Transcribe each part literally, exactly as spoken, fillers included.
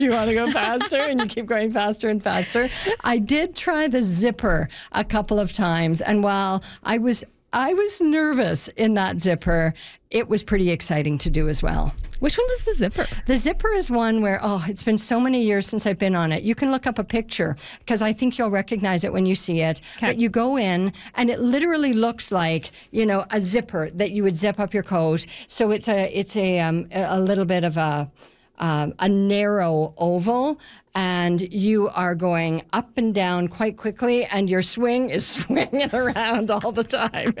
You want to go faster, and you keep going faster and faster. I did try the zipper a couple of times, and while I was I was nervous in that zipper, it was pretty exciting to do as well. Which one was the zipper? The zipper is one where, oh, it's been so many years since I've been on it. You can look up a picture because I think you'll recognize it when you see it. Okay. But you go in and it literally looks like, you know, a zipper that you would zip up your coat. So it's a it's a um, a little bit of a um, a narrow oval, and you are going up and down quite quickly, and your swing is swinging around all the time.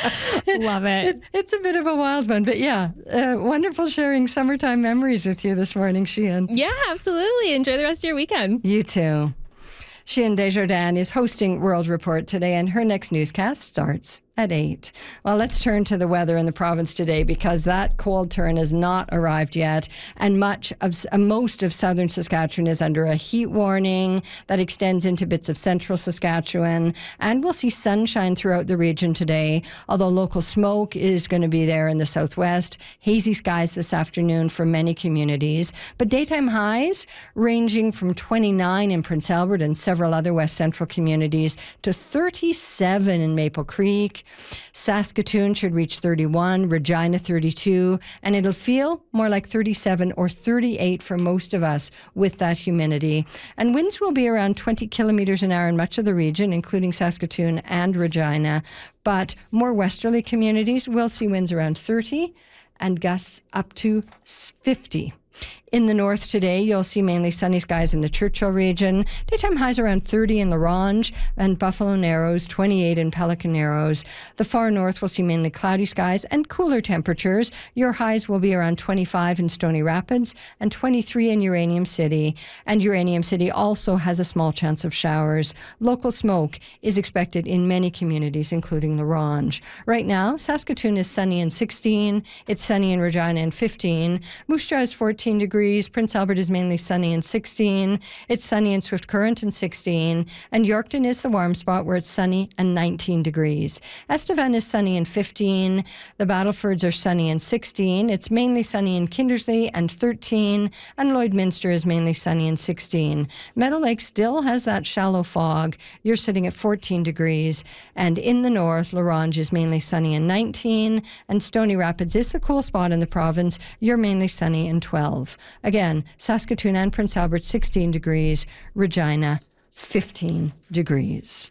Love it. it. It's a bit of a wild one, but yeah, uh, wonderful sharing summertime memories with you this morning, Sheehan. Yeah, absolutely. Enjoy the rest of your weekend. You too. Sheehan Desjardins is hosting World Report today, and her next newscast starts at eight. Well, let's turn to the weather in the province today, because that cold turn has not arrived yet, and much of uh, most of southern Saskatchewan is under a heat warning that extends into bits of central Saskatchewan, and we'll see sunshine throughout the region today, although local smoke is going to be there in the southwest. Hazy skies this afternoon for many communities, but daytime highs ranging from twenty-nine in Prince Albert and several other west central communities to thirty-seven in Maple Creek. Saskatoon should reach thirty-one, Regina thirty-two, and it'll feel more like thirty-seven or thirty-eight for most of us with that humidity. And winds will be around twenty kilometers an hour in much of the region, including Saskatoon and Regina. But more westerly communities will see winds around thirty and gusts up to fifty. In the north today, you'll see mainly sunny skies in the Churchill region. Daytime highs around thirty in La Ronge and Buffalo Narrows, twenty-eight in Pelican Narrows. The far north will see mainly cloudy skies and cooler temperatures. Your highs will be around twenty-five in Stony Rapids and twenty-three in Uranium City. And Uranium City also has a small chance of showers. Local smoke is expected in many communities, including La Ronge. Right now, Saskatoon is sunny and sixteen. It's sunny in Regina and fifteen. Moose Jaw is fourteen degrees. Prince Albert is mainly sunny and sixteen. It's sunny in Swift Current and sixteen. And Yorkton is the warm spot where it's sunny and nineteen degrees. Estevan is sunny and fifteen. The Battlefords are sunny and sixteen. It's mainly sunny in Kindersley and thirteen. And Lloydminster is mainly sunny and sixteen. Meadow Lake still has that shallow fog. You're sitting at fourteen degrees. And in the north, La Ronge is mainly sunny and nineteen. And Stony Rapids is the cool spot in the province. You're mainly sunny and twelve. Again, Saskatoon and Prince Albert, sixteen degrees. Regina, fifteen degrees.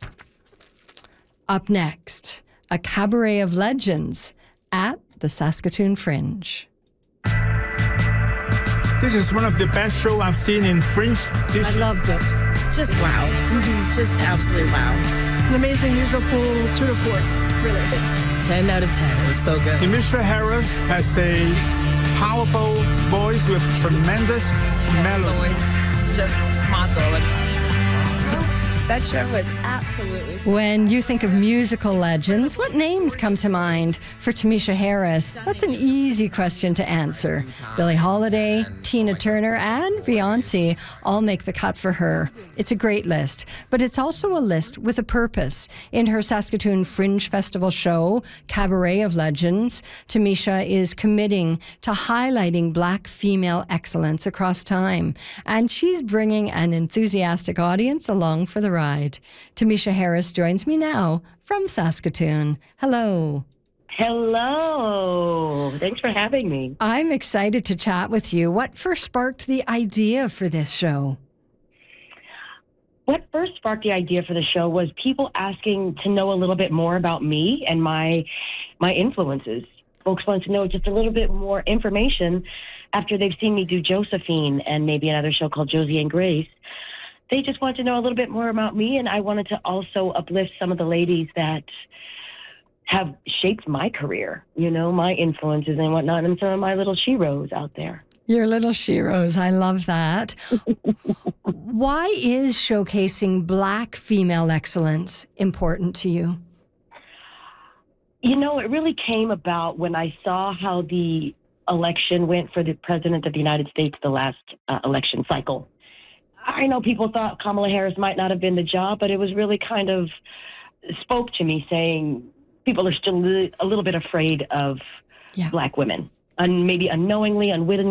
Up next, a cabaret of legends at the Saskatoon Fringe. This is one of the best shows I've seen in Fringe. This I loved it. Just wow. Mm-hmm. Just absolutely wow. An amazing musical tour de force, really. ten out of ten. It was so good. Temisha Harris has a powerful voice with tremendous melody. Always just mato. Like, that show was absolutely so. When you think of musical legends, what names come to mind for Temisha Harris? That's an easy question to answer. Billie Holiday, Tina Turner, and Beyonce all make the cut for her. It's a great list, but it's also a list with a purpose. In her Saskatoon Fringe Festival show, Cabaret of Legends, Temisha is committing to highlighting Black female excellence across time, and she's bringing an enthusiastic audience along for the ride. Temisha Harris joins me now from Saskatoon. Hello. Hello. Thanks for having me. I'm excited to chat with you. What first sparked the idea for this show? What first sparked the idea for the show was people asking to know a little bit more about me and my my influences. Folks want to know just a little bit more information after they've seen me do Josephine and maybe another show called Josie and Grace. They just want to know a little bit more about me, and I wanted to also uplift some of the ladies that have shaped my career, you know, my influences and whatnot, and some of my little sheroes out there. Your little sheroes. I love that. Why is showcasing Black female excellence important to you? You know, it really came about when I saw how the election went for the President of the United States, the last uh, election cycle. I know people thought Kamala Harris might not have been the job, but it was really kind of spoke to me saying people are still a little bit afraid of yeah. Black women, and maybe unknowingly, unwittingly.